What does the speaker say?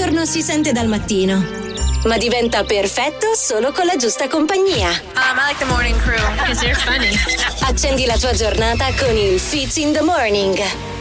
giorno si sente dal mattino, ma diventa perfetto solo con la giusta compagnia. I like the morning crew, because they're funny. Accendi la tua giornata con il Fitz in the Morning.